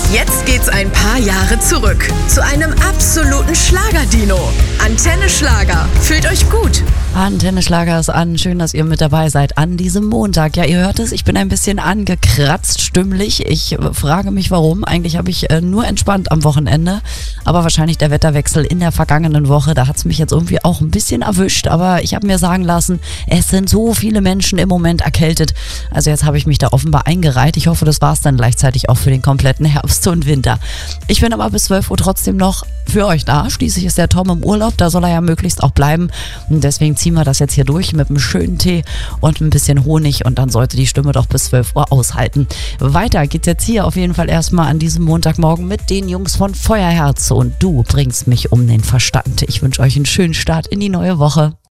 Jetzt geht's ein paar Jahre zurück zu einem absoluten Schlager-Dino. Antenne Schlager. Fühlt euch gut. Antenne Schlager ist an. Schön, dass ihr mit dabei seid an diesem Montag. Ja, ihr hört es, ich bin ein bisschen angekratzt stimmlich. Ich frage mich, warum. Eigentlich habe ich nur entspannt am Wochenende. Aber wahrscheinlich der Wetterwechsel in der vergangenen Woche, da hat es mich jetzt irgendwie auch ein bisschen erwischt. Aber ich habe mir sagen lassen, es sind so viele Menschen im Moment erkältet. Also jetzt habe ich mich da offenbar eingereiht. Ich hoffe, das war es dann gleichzeitig auch für den kompletten Herbst und Winter. Ich bin aber bis 12 Uhr trotzdem noch für euch da. Schließlich ist der Tom im Urlaub, da soll er ja möglichst auch bleiben. Und deswegen ziehen wir das jetzt hier durch mit einem schönen Tee und ein bisschen Honig und dann sollte die Stimme doch bis 12 Uhr aushalten. Weiter geht's jetzt hier auf jeden Fall erstmal an diesem Montagmorgen mit den Jungs von Feuerherz und du bringst mich um den Verstand. Ich wünsche euch einen schönen Start in die neue Woche.